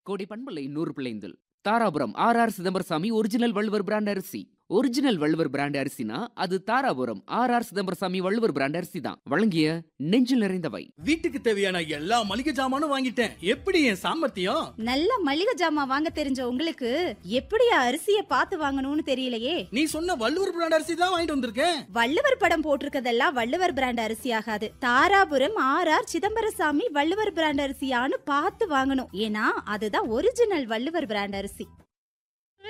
கோடி பண்பலை 100 Dharapuram R Chidambarasamy original Valluvar brand அரிசி. ஒரிஜினல் வள்ளுவர் பிராண்ட் அரிசினா அது தாராபுரம் ஆர் சிதம்பரசாமி வள்ளுவர் பிராண்ட் அரிசி தான். வழங்கிய நெஞ்சில் நிறைந்தவை. வீட்டுக்கு தேவையான எல்லா மளிகை ஜாமானும் வாங்கிட்டேன். எப்படி என் சாமர்த்தியம்? நல்ல மளிகை ஜாமான் வாங்க தெரிஞ்ச உங்களுக்கு எப்படி அரிசிய பார்த்து வாங்கணும்னு தெரியலையே. நீ சொன்ன வள்ளுவர் பிராண்ட் அரிசி தான் வாங்கிட்டு வந்திருக்கேன். வள்ளுவர் படம் போட்டிருக்கதெல்லாம் வள்ளுவர் பிராண்ட் அரிசி ஆகாது. தாராபுரம் ஆர் சிதம்பரசாமி வள்ளுவர் பிராண்ட் அரிசியான்னு பார்த்து வாங்கணும். ஏன்னா அதுதான் ஒரிஜினல் வள்ளுவர் பிராண்ட் அரிசி.